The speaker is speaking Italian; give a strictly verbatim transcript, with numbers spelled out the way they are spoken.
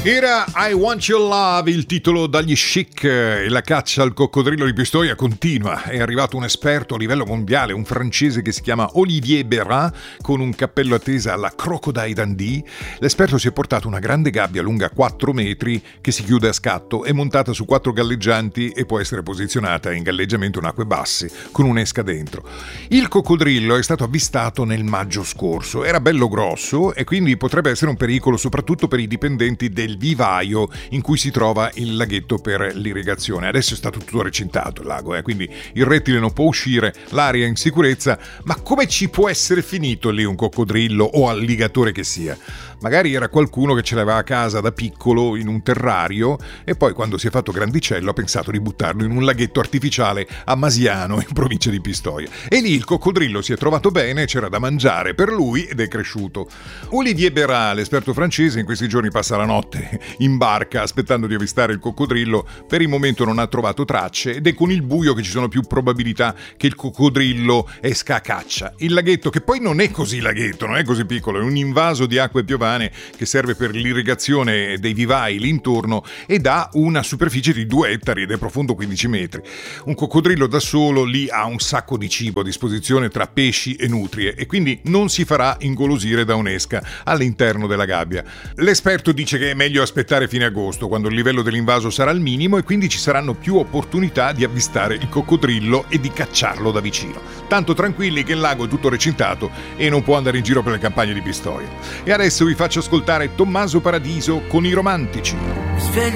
Era I Want Your Love, il titolo dagli Chic, e la caccia al coccodrillo di Pistoia continua. È arrivato un esperto a livello mondiale, un francese che si chiama Olivier Bérard, con un cappello a tesa alla Crocodile Dundee. L'esperto si è portato una grande gabbia lunga quattro metri che si chiude a scatto, è montata su quattro galleggianti e può essere posizionata in galleggiamento in acque basse, con un'esca dentro. Il coccodrillo è stato avvistato nel maggio scorso, era bello grosso e quindi potrebbe essere un pericolo soprattutto per i dipendenti del vivaio in cui si trova il laghetto per l'irrigazione. Adesso è stato tutto recintato il lago, eh? Quindi il rettile non può uscire, l'aria è in sicurezza, ma come ci può essere finito lì un coccodrillo o alligatore che sia? Magari era qualcuno che ce l'aveva a casa da piccolo in un terrario e poi quando si è fatto grandicello ha pensato di buttarlo in un laghetto artificiale a Masiano, in provincia di Pistoia. E lì il coccodrillo si è trovato bene, c'era da mangiare per lui ed è cresciuto. Olivier Bérard, l'esperto francese, in questi giorni passa la notte in barca aspettando di avvistare il coccodrillo. Per il momento non ha trovato tracce ed è con il buio che ci sono più probabilità che il coccodrillo esca a caccia. Il laghetto, che poi non è così laghetto, non è così piccolo, è un invaso di acque piovane che serve per l'irrigazione dei vivai lì intorno ed ha una superficie di due ettari ed è profondo quindici metri. Un coccodrillo da solo lì ha un sacco di cibo a disposizione tra pesci e nutrie e quindi non si farà ingolosire da un'esca all'interno della gabbia. L'esperto dice che è meglio aspettare fine agosto, quando il livello dell'invaso sarà al minimo e quindi ci saranno più opportunità di avvistare il coccodrillo e di cacciarlo da vicino. Tanto tranquilli che il lago è tutto recintato e non può andare in giro per le campagne di Pistoia. E adesso vi faccio ascoltare Tommaso Paradiso con I Romantici. Mi sveglio